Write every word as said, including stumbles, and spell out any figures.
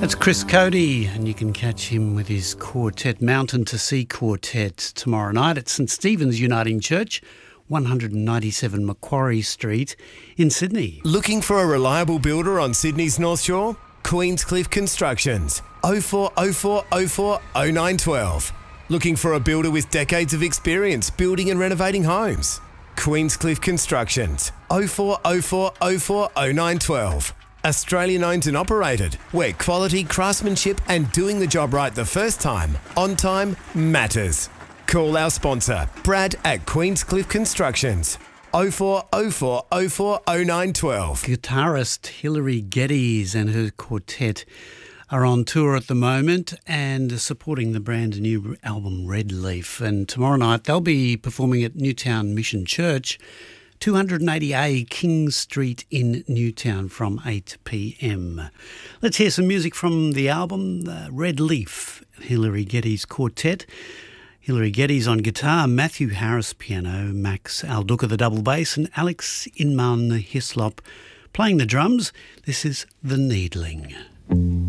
That's Chris Cody, and you can catch him with his quartet, Mountain to Sea Quartet, tomorrow night at St Stephen's Uniting Church, one ninety-seven Macquarie Street in Sydney. Looking for a reliable builder on Sydney's North Shore? Queenscliff Constructions, oh four oh four oh four oh nine one two. Looking for a builder with decades of experience building and renovating homes? Queenscliff Constructions, oh four oh four oh four oh nine one two. Australian owned and operated, where quality, craftsmanship and doing the job right the first time, on time, matters. Call our sponsor, Brad at Queenscliff Constructions, oh four oh four oh four oh nine one two. Guitarist Hilary Geddes and her quartet are on tour at the moment and supporting the brand new album Red Leaf. And tomorrow night they'll be performing at Newtown Mission Church, two eighty A King Street in Newtown from eight p m. Let's hear some music from the album, uh, Red Leaf, Hilary Geddes Quartet. Hilary Geddes on guitar, Matthew Harris piano, Max Alduca the double bass, and Alex Inman Hislop playing the drums. This is The Needling.